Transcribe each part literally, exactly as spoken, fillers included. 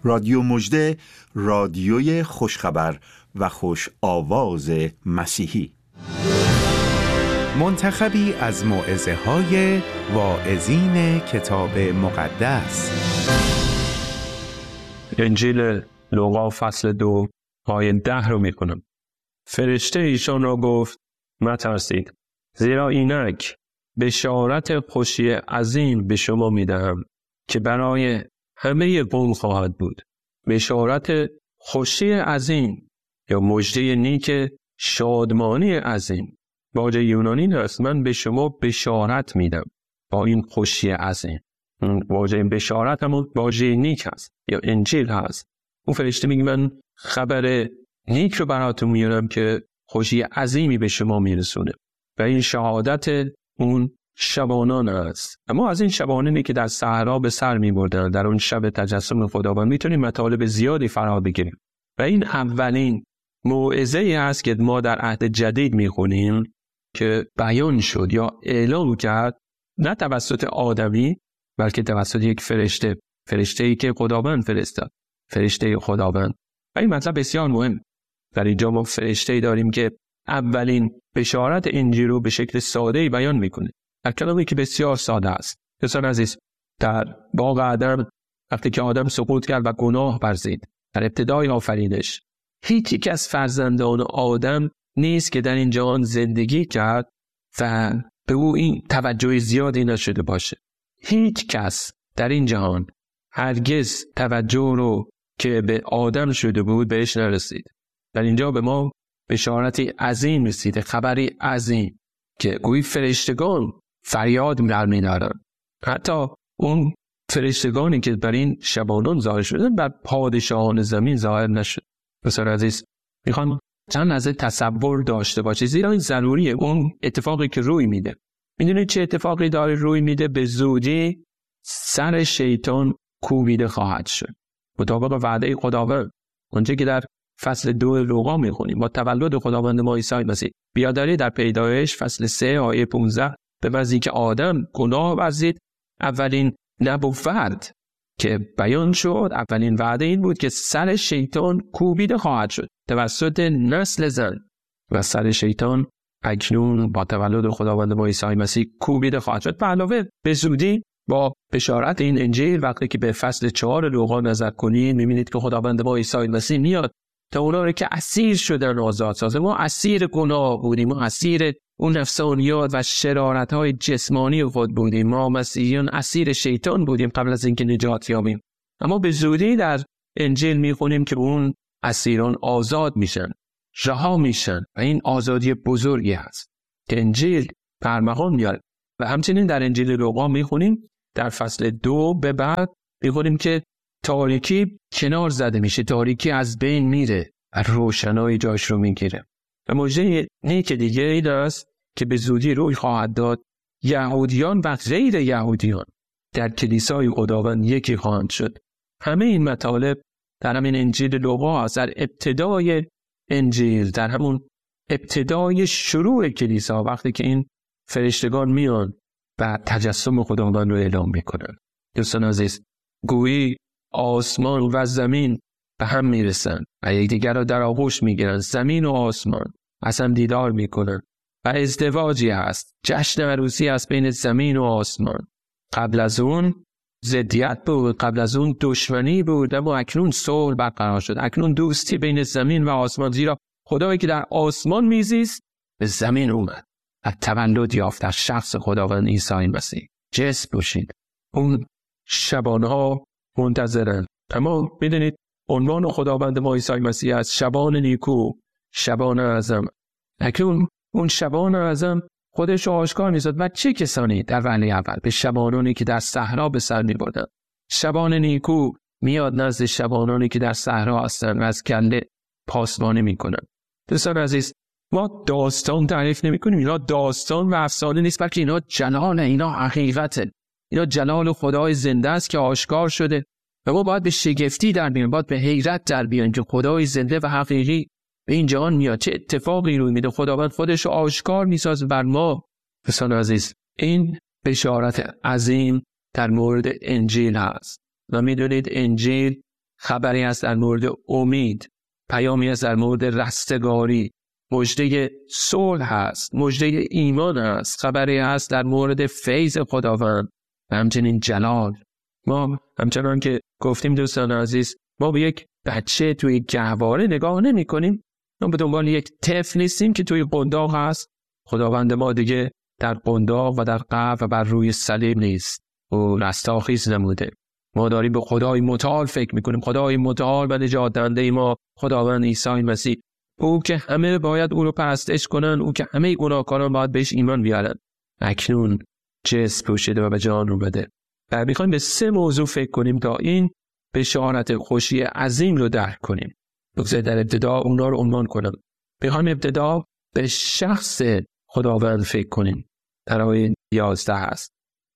رادیو مژده، رادیوی خوشخبر و خوش آواز مسیحی. منتخبی از موعظه‌های واعظین کتاب مقدس. انجیل لوقا فصل دو آیه ده رو میکنم. فرشته ایشان را گفت مترسید، زیرا اینک بشارت خوشی عظیم به شما میدهم که برای همه قوم خواهد بود. بشارت خوشی عظیم یا مژده نیک شادمانی عظیم. واژه یونانی است. من به شما بشارت میدم با این خوشی عظیم. واژه بشارت همون واژه نیک هست یا انجیل هست. اون فرشته میگه من خبر نیک رو براتون میارم که خوشی عظیمی به شما میرسونه و این شهادت اون شبانان است. اما از این شبانانی که در صحرا به سر میبردن در اون شب تجسم خداوند میتونیم مطالب زیادی فرا بگیریم و این اولین موعظه ای است که ما در عهد جدید میخونیم که بیان شد یا اعلام کرد نه توسط آدمی بلکه توسط یک فرشته، فرشته‌ای که خداوند فرستاد، فرشته خداوند. و این مطلب بسیار مهم. در اینجا ما فرشته‌ای داریم که اولین بشارت انجیل رو به شکل ساده‌ای بیان میکنه، در کلامی که بسیار ساده است. دوستان عزیز، در باغ عدن وقتی که آدم سقوط کرد و گناه ورزید در ابتدای آفرینش، هیچ یک از فرزندان آدم نیست که در این جهان زندگی کرد و به او این توجه زیادی نشده باشه. هیچ کس در این جهان هرگز توجه رو که به آدم شده بود بهش نرسید. در اینجا به ما بشارتی عظیم رسیده، خبری عظیم که گویی فرشتگان فریاد می‌برن. حتی اون فرشتگانی که بر این شبانان ظاهر شدن بر پادشاهان زمین ظاهر نشد. بسیار عزیز، میخوام چند لحظه تصور داشته باشید، زیرا این ضروریه. اون اتفاقی که روی میده، میدونید چه اتفاقی داره روی میده؟ به زودی سر شیطان کوبیده خواهد شد مطابق وعده خداوند. اونجا که در فصل دو لوقا میخونیم با تولد خداوند ما عیسی مسیح، بیاداری در پیدایش فصل سه آیه پانزده به وضعی که آدم گناه ورزید، اولین نبوت که بیان شد، اولین وعده این بود که سر شیطان کوبیده خواهد شد توسط نسل زن و سر شیطان اکنون با تولد خداوند ما عیسی مسیح کوبیده خواهد شد. به علاوه به زودی با بشارت این انجیل وقتی که به فصل چهار لوقا نظر کنید می‌بینید که خداوند ما عیسی مسیح میاد تا اونا رو که اسیر شدن آزاد سازه. ما اسیر گناه بودیم، ما اسیر اون نفسانیات و شرارت‌های جسمانی خود بودیم، ما مسیحیان اسیر شیطان بودیم قبل از اینکه نجات یابیم. اما به زودی در انجیل می‌خونیم که اون اسیران آزاد میشن، رها میشن و این آزادی بزرگی هست که انجیل برمغان میاره. و همچنین در انجیل لوقا می‌خونیم در فصل دو به بعد می‌خونیم که تاریکی کنار زده میشه، تاریکی از بین میره و روشنایی جاش رو میگیره. و مژده نیک دیگه این است که به زودی روی خواهد داد یهودیان و غیر یهودیان در کلیسای خداوند یکی خواهند شد. همه این مطالب در همین انجیل لوقا هست. در ابتدای انجیل، در همون ابتدای شروع کلیسا، وقتی که این فرشتگان میان و تجسم خداوند رو اعلام میکنن. دوستان عزیز، گویی آسمان و زمین به هم میرسن و یکدیگر را در آغوش میگیرن. زمین و آسمان از هم دیدار میکنن و ازدواجی هست، جشن عروسی هست بین زمین و آسمان. قبل از اون ضدیت بود، قبل از اون دشمنی بود، اما اکنون صلح برقرار شد. اکنون دوستی بین زمین و آسمان، زیرا خدایی که در آسمان میزیست به زمین اومد و تولد یافت در شخص خداوند عیسی مسیح. جسم بشید. اون شبانها منتظرن. اما میدونید عنوان خداوند ما عیسی مسیح از شبان نیکو، شبان اعظم. اکنون اون شبان اعظم خودش رو آشکار می‌سازد. و چه کسانی در وهله اول؟ به شبانانی که در صحرا به سر می‌بردن. شبان نیکو میاد نزد شبانانی که در صحرا هستن و از کله پاسبانی میکنن. دوستان عزیز، ما داستان تعریف نمی‌کنیم. اینا داستان و افسانه نیست، بلکه اینا جلال، اینا حقیقته. اینا جلال خدای زنده است که آشکار شده و ما باید به شگفتی در بیان، باید به حیرت در بیان که خدای زنده و حقیقی به این جهان میاد. چه اتفاقی روی میده؟ خداوند خودش رو آشکار میسازه بر ما. دوستان عزیز، این بشارت عظیم در مورد انجیل هست و میدونید انجیل خبری است در مورد امید، پیامی است در مورد رستگاری، مژده صلح هست، مژده ایمان هست، خبری هست در مورد فیض خداوند و همچنین جلال. ما همچنان که گفتیم دوستان عزیز، ما به یک بچه توی گهواره نگاه نمی کنیم، ما به دنبال یک طفل نیستیم که توی قنداق هست. خداوند ما دیگه در قنداق و در قبر و بر روی صلیب نیست، او رستاخیز نموده. ما داریم به خدای متعال فکر میکنیم، خدای متعال و نجات دهنده ما خداوند عیسی مسیح، او که همه باید او رو پرستش کنن، او که همه گناهکاران باید بهش ایمان بیارن، اکنون جسم پوشیده و به جان رو بده. و میخوایم به سه موضوع فکر کنیم تا این بشارت خوشی عظیم رو درک کنیم. بگذارید در ابتدا اونا رو عنوان کنم. میخوایم ابتدا به شخص خداوند فکر کنیم، در آیه یازده هست.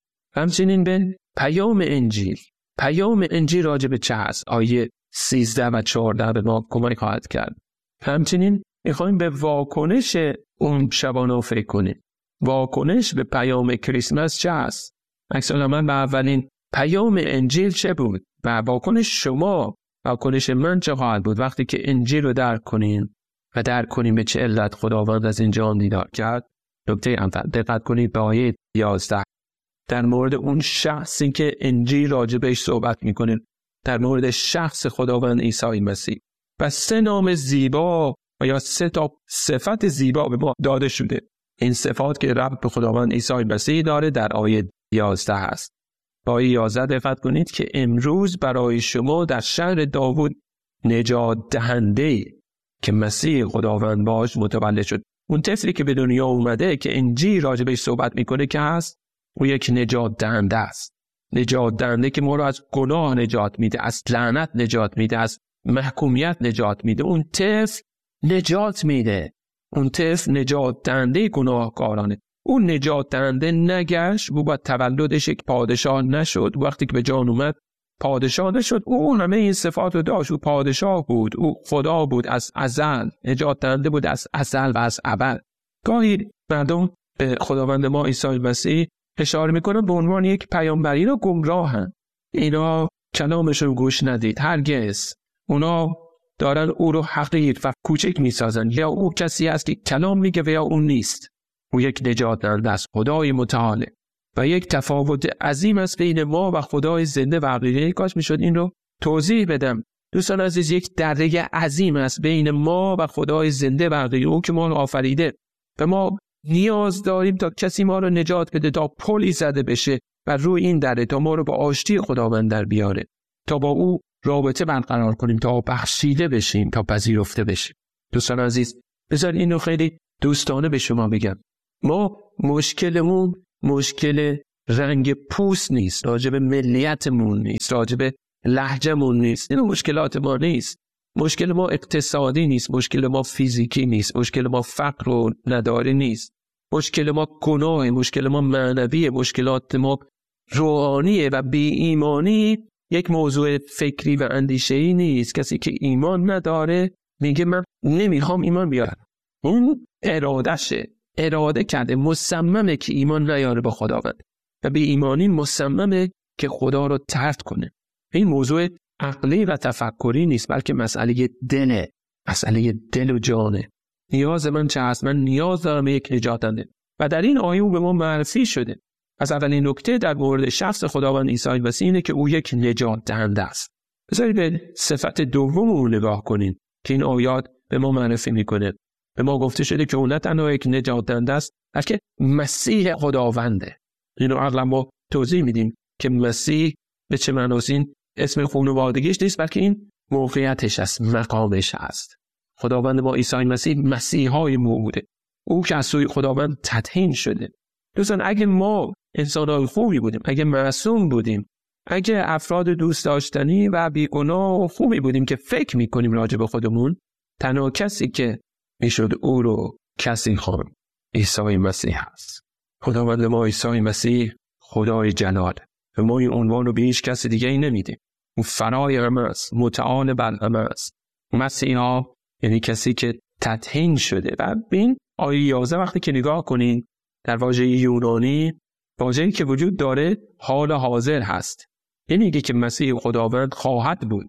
همچنین به پیام انجیل. پیام انجیل راجع به چه هست؟ آیه سیزده و چهارده به ما کمک خواهد کرد. همچنین میخوایم به واکنش اون شبانه فکر کنیم. واکنش به پیام کریسمس چه هست؟ عکس العمل به اولین پیام انجیل چه بود؟ و واکنش شما، واکنش من چه خواهد بود وقتی که انجیل رو درک کنیم و درک کنیم به چه علت خداوند از این جهان دیدار کرد؟ نکته اول دقت کنید به آیه یازده، در مورد اون شخصی که انجیل راجع بهش صحبت میکنه، در مورد شخص خداوند عیسی مسیح و سه نام زیبا و یا سه تا صفت زیبا به ما داده شده. این صفات که ربط به خداوند عیسی مسیح داره در آیه یازده هست. با آیه یازده دقت کنید که امروز برای شما در شهر داوود نجات دهنده که مسیح خداوند باش متولد شد. اون طفلی که به دنیا اومده که انجیل راجع بهش صحبت میکنه که هست، او یک نجات دهنده است. نجات دهنده که ما رو از گناه نجات میده، از لعنت نجات میده، از محکومیت نجات میده. اون طفل نجات میده. اون طفل نجات دهنده گناهکارانه. اون نجات دهنده نگشت، او با تولدش یک پادشاه نشد. وقتی که به جان اومد پادشاه نشد. او همه این صفات رو داشت. او پادشاه بود، او خدا بود از ازل، نجات دهنده بود از ازل و از ابد. گاهی مردم به خداوند ما عیسی مسیح اشاره میکنن به عنوان یک پیامبر. اینا گمراهن، اینا کلامشون گوش ندید. هرگز. اونا دارن او رو حقیر و کوچک میسازن. یا او کسی است که کلام میگه و یا اون نیست. او یک نجات دهنده است، خدای متعال. و یک تفاوت عظیم است بین ما و خدای زنده و حقیقی. کاش میشد این رو توضیح بدم. دوستان عزیز، یک دره عظیم است بین ما و خدای زنده و حقیقی، او که ما رو آفریده. و ما نیاز داریم تا کسی ما رو نجات بده، تا پلی زده بشه و روی این دره تا ما رو با آشتی خداوند در بیاره، تا با او رابطه برقرار کنیم، تا بخشیده بشیم، تا پذیرفته بشیم. دوستان عزیز، بذار اینو خیلی دوستانه به شما بگم. ما مشکلمون مشکل رنگ پوست نیست، راجب ملیتمون نیست، راجب لهجه‌مون نیست. اینو مشکلات ما نیست. مشکل ما اقتصادی نیست، مشکل ما فیزیکی نیست، مشکل ما فقر و نداری نیست، مشکل ما گناه، مشکل ما معنویه، مشکلات ما روحانیه و بی ایمانی یک موضوع فکری و اندیشه‌ای نیست. کسی که ایمان نداره میگه من نمیخوام ایمان بیارم. اون ارادهشه، اراده کرده، مصممه که ایمان نیاره به خداوند و بی ایمانی مصممه که خدا رو طرد کنه. این موضوع عقلی و تفکری نیست، بلکه مسئله دله، مسئله دل و جانه. نیاز من چه هست؟ من نیاز دارم یک نجات دهنده و در این آیه او به ما معرفی شده. از اولین نکته در مورد شخص خداوند عیسی مسیح اینه که او یک نجات دهنده است. بذارید به صفت دوم او نگاه کنین که این آیات به ما معرفی میکنه. به ما گفته شده که او نه تنها یک نجات دهنده است، بلکه مسیح خداونده. اینو عقلا ما توضیح میدیم که مسیح به چه معناست. این اسم خانوادگیش نیست، بلکه این موقعیتش است، مقامش است. خداوند ما عیسی مسیح مسیحای ما بوده، او که از سوی خداوند تطهین شده. دوستان، اگه ما انسان‌های خوبی بودیم، اگه معصوم بودیم، اگه افراد دوست داشتنی و بیگناه و خوبی بودیم که فکر میکنیم راجع به خودمون، تنها کسی که میشد او رو کسی خواند عیسی مسیح است. خداوند ما عیسی مسیح خدای جلال و ما این عنوان رو به هیچ کسی دیگه ای نمیدیم. اون فرای همه است، متعال بر همه است. مسیحا یعنی کسی که تطهین شده. و ببین آیه یازده وقتی که نگاه کنین در واژه یونانی، واژه‌ای که وجود داره حال حاضر هست. یعنی میگه که مسیح خداوند خواهد بود.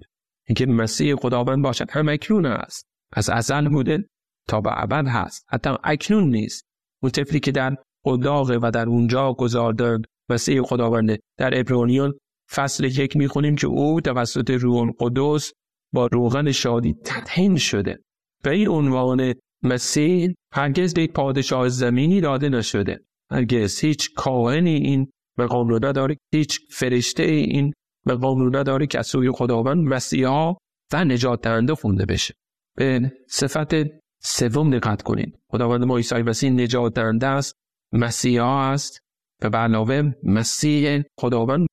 اینکه مسیح خداوند باشد هم اکنون است، از ازل بوده تا به ابد هست، حتی اکنون نیست. اون طفلی که در قداغ و در اونجا گذاردن مسیح خداونده. در عبرانیان فصل یک میخونیم که او توسط روح القدس با روغن شادی تطهین شده. به این عنوان مسیح هرگز به پادشاه زمینی داده نشده، هرگز هیچ کاهنی این مقام رو نداره، هیچ فرشته این مقام رو نداره که از سوی خداوند مسیحا و نجات دهنده خونده بشه. به صفت سوم دقت کنید. خداوند ما عیسی مسیح نجات دهنده است، مسیحا است و به علاوه مسیح خداوند.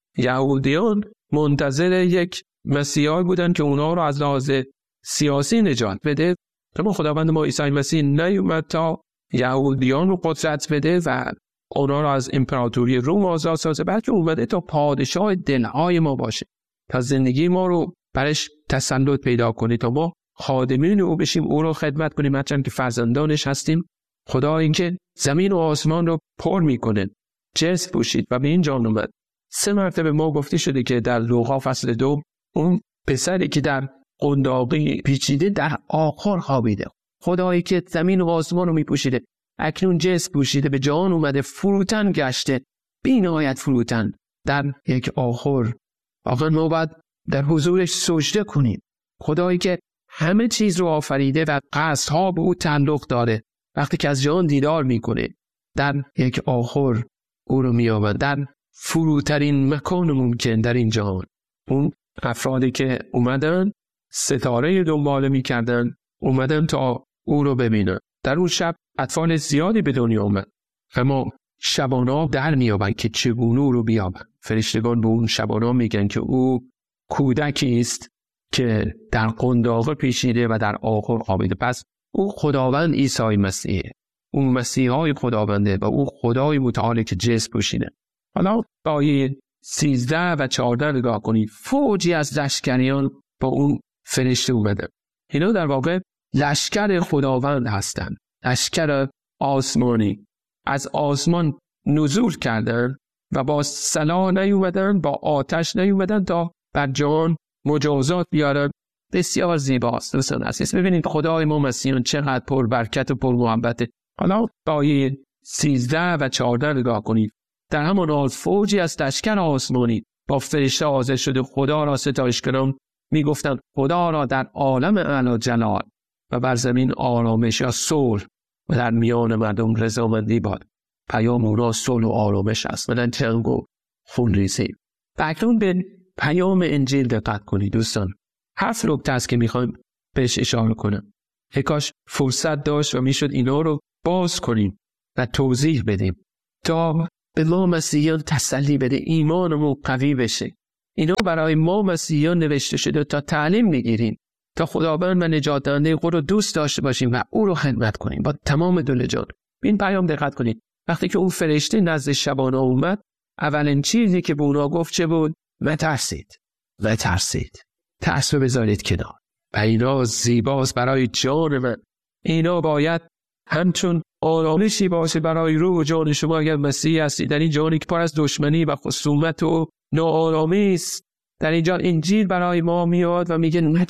یهودیان منتظر یک مسیحایی بودن که اونا رو از لحاظ سیاسی نجات بده، اما خداوند ما عیسی مسیح نیومد تا یهودیان رو قدرت بده و اونا رو از امپراتوری روم آزاد سازه، بلکه اومده تا پادشاه دلهای ما باشه، تا زندگی ما رو برش تسلط پیدا کنه، تا ما خادمین او بشیم، او رو خدمت کنیم، هرچند که فرزندانش هستیم. خدا اینکه زمین و آسمان رو پر میکنه جسم پوشید و به این جان اومد. سه مرتبه ما گفته شده که در لوقا فصل دو اون پسری که در قنداقی پیچیده در آخر خوابیده، خدایی که زمین و آسمان رو میپوشیده اکنون جسم پوشیده به جان اومده، فروتن گشته، بی نهایت فروتن در یک آخر. واقعا ما باید در حضورش سجده کنیم. خدایی که همه چیز رو آفریده و قصدها به او تعلق داره، وقتی که از جان دیدار میکنه در یک آخر او رو میآورد در فروترین مکان ممکن در این جهان. اون افرادی که اومدن ستاره دنباله میکردن اومدن تا او رو ببینن. در اون شب اطفال زیادی به دنیا اومد، اما شبانا در میابن که چگونه او رو بیابن. فرشتگان به اون شبانا میگن که او کودکی است که در قنداق پیچیده و در آخر خوابیده. پس او خداوند عیسی مسیح، اون مسیحای خداونده و او خدای متعال که جسم پوشیده. حالا با آیه سیزده و چهارده نگاه کنید. فوجی از لشکریان با اون فرشته اومده. اینا در واقع لشکر خداوند هستند، لشکر آسمانی. از آسمان نزول کردن و با سلاح نیومدن، با آتش نیومدن تا بر جان مجازات بیارن. بسیار زیباست دوستان عزیز. ببینید خدای ما مسیحیان چقدر پر برکت و پر محبته. حالا با آیه سیزده و چهارده نگاه کنید. در همان حال فوجی از لشکر آسمانی با فرشته حاضر شده خدا را ستایش کنند، میگفتند خدا را در عالم اعلی جلال و بر زمین آرامش یا صلح و در میان مردم رضامندی باد. پیام او را صلح و آرامش است و نه جنگ و خونریزی. اکنون به پیام انجیل دقت کنید دوستان. هفت نکته است که میخوایم بهش اشاره کنم. کاش فرصت داشت و میشد اینا رو باز کنیم و توضیح بدیم تا به ما مسیحیان تسلی بده، ایمانمون قوی بشه. اینا برای ما مسیحیان نوشته شده تا تعلیم بگیریم، تا خداوند و نجات دهنده خود رو دوست داشته باشیم و او رو خدمت کنیم با تمام دل جان. این پیام دقت کنید. وقتی که اون فرشته نزد شبانا اومد، اولین چیزی که به اونا گفت چه بود؟ و ترسید و ترسید ترس رو بذارید کنار. و اینا زیباست برای جان من. اینا باید همچون آرامشی باشه برای روح و جان شما اگر مسیحی هستید. در این جانی که پر از دشمنی و خصومت و ناآرامی است، در اینجا انجیل برای ما میاد و میگه